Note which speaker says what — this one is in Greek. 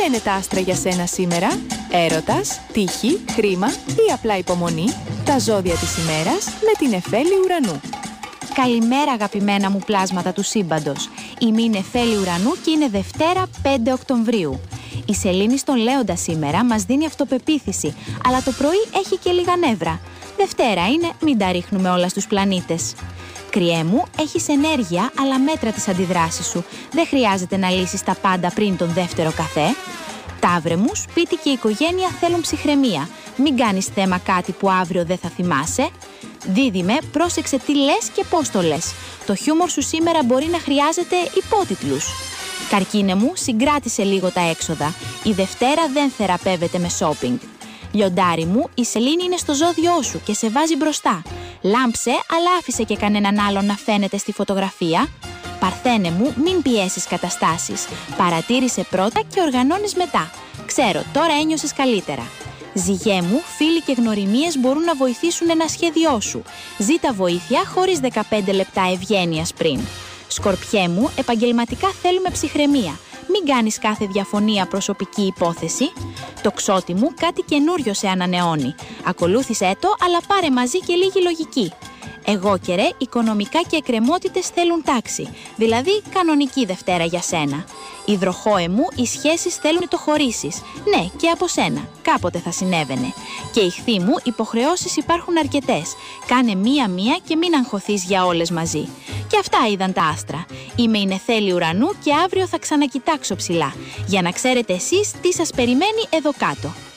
Speaker 1: λένε τα άστρα για σένα σήμερα? Έρωτας, τύχη, χρήμα ή απλά υπομονή? Τα ζώδια της ημέρας με την Νεφέλη Ουρανού.
Speaker 2: Καλημέρα αγαπημένα μου πλάσματα του σύμπαντος. Είμαι η Νεφέλη Ουρανού και είναι Δευτέρα 5 Οκτωβρίου. Η σελήνη στον Λέοντα σήμερα μας δίνει αυτοπεποίθηση, αλλά το πρωί έχει και λίγα νεύρα. Δευτέρα είναι, μην τα ρίχνουμε όλα στους πλανήτες. Κριέ μου, έχεις ενέργεια, αλλά μέτρα τις αντιδράσεις σου. Δεν χρειάζεται να λύσεις τα πάντα πριν τον δεύτερο καφέ. Ταύρε μου, σπίτι και οικογένεια θέλουν ψυχραιμία. Μην κάνεις θέμα κάτι που αύριο δεν θα θυμάσαι. Δίδυμε, πρόσεξε τι λες και πώς το λες. Το χιούμορ σου σήμερα μπορεί να χρειάζεται υπότιτλους. Καρκίνε μου, συγκράτησε λίγο τα έξοδα. Η Δευτέρα δεν θεραπεύεται με shopping. Λιοντάρι μου, η σελήνη είναι στο ζώδιό σου και σε βάζει μπροστά. Λάμψε, αλλά άφησε και κανέναν άλλον να φαίνεται στη φωτογραφία. Παρθένε μου, μην πιέσεις καταστάσεις. Παρατήρησε πρώτα και οργανώνεις μετά. Ξέρω, τώρα ένιωσες καλύτερα. Ζυγέ μου, φίλοι και γνωριμίες μπορούν να βοηθήσουν ένα σχέδιό σου. Ζήτα βοήθεια χωρίς 15 λεπτά ευγένειας πριν. Σκορπιέ μου, επαγγελματικά θέλουμε ψυχραιμία. Μην κάνεις κάθε διαφωνία προσωπική υπόθεση. Τοξότη μου, κάτι καινούριο σε ανανεώνει. Ακολούθησέ το, αλλά πάρε μαζί και λίγη λογική. Εγώ και ρε, οικονομικά και εκκρεμότητες θέλουν τάξη. Δηλαδή, κανονική Δευτέρα για σένα. Υδροχόε μου, οι σχέσεις θέλουν το χωρίσεις. Ναι, και από σένα. Κάποτε θα συνέβαινε. Και ηχθή μου, υποχρεώσεις υπάρχουν αρκετές. Κάνε μία-μία και μην αγχωθείς για όλες μαζί. Και αυτά είδαν τα άστρα. Είμαι η Νεφέλη Ουρανού και αύριο θα ξανακοιτάξω ψηλά. Για να ξέρετε εσείς τι σας περιμένει εδώ κάτω.